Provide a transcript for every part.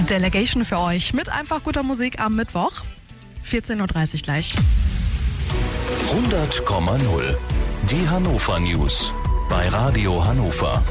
Delegation für euch mit einfach guter Musik am Mittwoch. 14.30 Uhr gleich. 100,0. Die Hannover News bei Radio Hannover.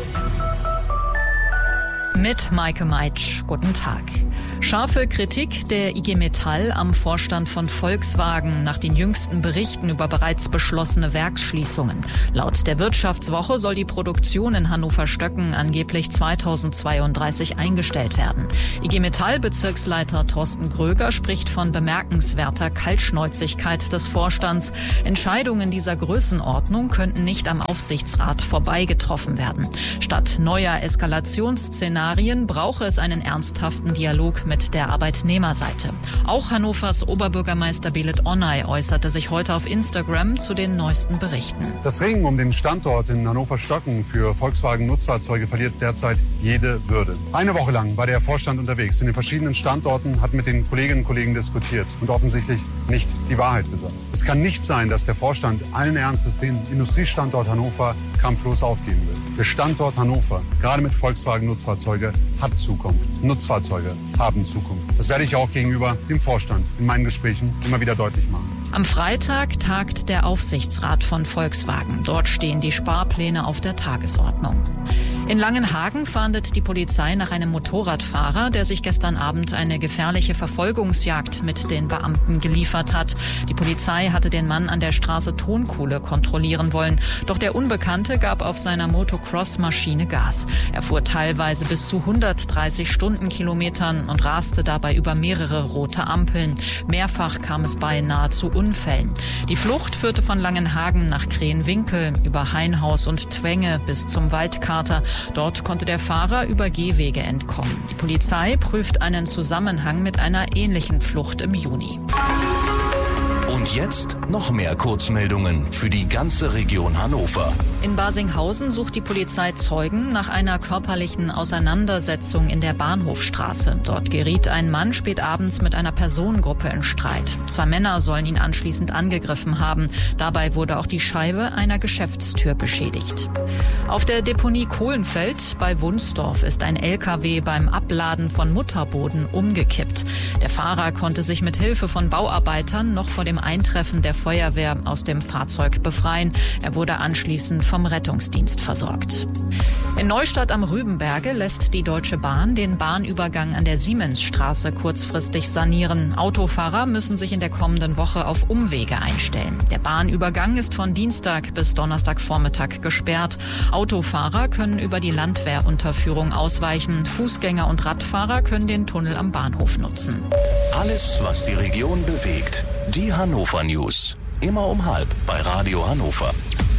Mit Maike Meitsch. Guten Tag. Scharfe Kritik der IG Metall am Vorstand von Volkswagen nach den jüngsten Berichten über bereits beschlossene Werksschließungen. Laut der Wirtschaftswoche soll die Produktion in Hannover-Stöcken angeblich 2032 eingestellt werden. IG Metall-Bezirksleiter Thorsten Gröger spricht von bemerkenswerter Kaltschnäuzigkeit des Vorstands. Entscheidungen dieser Größenordnung könnten nicht am Aufsichtsrat vorbei getroffen werden. Statt neuer Eskalationsszenarien brauche es einen ernsthaften Dialog mit der Arbeitnehmerseite. Auch Hannovers Oberbürgermeister Belit Onay äußerte sich heute auf Instagram zu den neuesten Berichten. Das Ringen um den Standort in Hannover-Stöcken für Volkswagen-Nutzfahrzeuge verliert derzeit jede Würde. Eine Woche lang war der Vorstand unterwegs in den verschiedenen Standorten, hat mit den Kolleginnen und Kollegen diskutiert und offensichtlich nicht die Wahrheit gesagt. Es kann nicht sein, dass der Vorstand allen Ernstes den Industriestandort Hannover kampflos aufgeben will. Der Standort Hannover, gerade mit Volkswagen-Nutzfahrzeuge, hat Zukunft. Nutzfahrzeuge haben Zukunft. Das werde ich auch gegenüber dem Vorstand in meinen Gesprächen immer wieder deutlich machen. Am Freitag tagt der Aufsichtsrat von Volkswagen. Dort stehen die Sparpläne auf der Tagesordnung. In Langenhagen fahndet die Polizei nach einem Motorradfahrer, der sich gestern Abend eine gefährliche Verfolgungsjagd mit den Beamten geliefert hat. Die Polizei hatte den Mann an der Straße Tonkuhle kontrollieren wollen. Doch der Unbekannte gab auf seiner Motocross-Maschine Gas. Er fuhr teilweise bis zu 130 Stundenkilometern und raste dabei über mehrere rote Ampeln. Mehrfach kam es beinahe zu Unfällen. Die Flucht führte von Langenhagen nach Krähenwinkel, über Hainhaus und Twenge bis zum Waldkater. Dort konnte der Fahrer über Gehwege entkommen. Die Polizei prüft einen Zusammenhang mit einer ähnlichen Flucht im Juni. Und jetzt noch mehr Kurzmeldungen für die ganze Region Hannover. In Barsinghausen sucht die Polizei Zeugen nach einer körperlichen Auseinandersetzung in der Bahnhofstraße. Dort geriet ein Mann spät abends mit einer Personengruppe in Streit. 2 Männer sollen ihn anschließend angegriffen haben. Dabei wurde auch die Scheibe einer Geschäftstür beschädigt. Auf der Deponie Kohlenfeld bei Wunsdorf ist ein LKW beim Abladen von Mutterboden umgekippt. Der Fahrer konnte sich mit Hilfe von Bauarbeitern noch vor dem Eintreffen der Feuerwehr aus dem Fahrzeug befreien. Er wurde anschließend vom Rettungsdienst versorgt. In Neustadt am Rübenberge lässt die Deutsche Bahn den Bahnübergang an der Siemensstraße kurzfristig sanieren. Autofahrer müssen sich in der kommenden Woche auf Umwege einstellen. Der Bahnübergang ist von Dienstag bis Donnerstagvormittag gesperrt. Autofahrer können über die Landwehrunterführung ausweichen. Fußgänger und Radfahrer können den Tunnel am Bahnhof nutzen. Alles, was die Region bewegt. Die Hannover News. Immer um 12:30 bei Radio Hannover.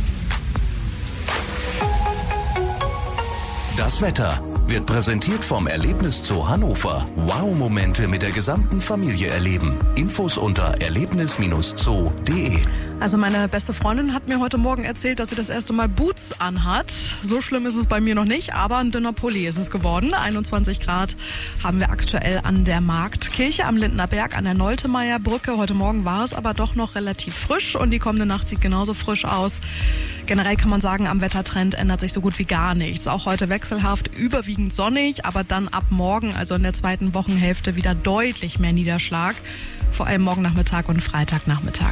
Das Wetter wird präsentiert vom Erlebniszoo Hannover. Wow-Momente mit der gesamten Familie erleben. Infos unter erlebnis-zoo.de. Also meine beste Freundin hat mir heute Morgen erzählt, dass sie das erste Mal Boots anhat. So schlimm ist es bei mir noch nicht, aber ein dünner Pulli ist es geworden. 21 Grad haben wir aktuell an der Marktkirche am Lindner Berg an der Noltemeyer-Brücke. Heute Morgen war es aber doch noch relativ frisch und die kommende Nacht sieht genauso frisch aus. Generell kann man sagen, am Wettertrend ändert sich so gut wie gar nichts. Auch heute wechselhaft, überwiegend sonnig, aber dann ab morgen, also in der zweiten Wochenhälfte, wieder deutlich mehr Niederschlag. Vor allem morgen Nachmittag und Freitagnachmittag.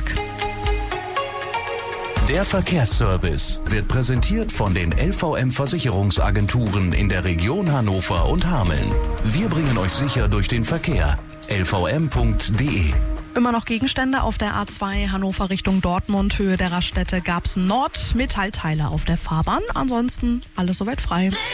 Der Verkehrsservice wird präsentiert von den LVM-Versicherungsagenturen in der Region Hannover und Hameln. Wir bringen euch sicher durch den Verkehr. lvm.de. Immer noch Gegenstände auf der A2 Hannover Richtung Dortmund, Höhe der Raststätte Garbsen Nord, Metallteile auf der Fahrbahn. Ansonsten alles soweit frei.